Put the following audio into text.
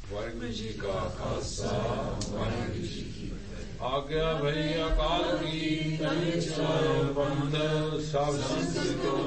ਵਾਹਿਗੁਰੂ ਜੀ ਕਾ ਖਾਲਸਾ ਵਾਹਿਗੁਰੂ ਜੀ ਕੀ ਫਤਿਹ। ਆਗਿਆ ਭਈ ਅਕਾਲ ਕੀ ਤਨਿ ਚਲਾਇ ਬੰਦ ਸਭ ਸੰਤ ਕੋ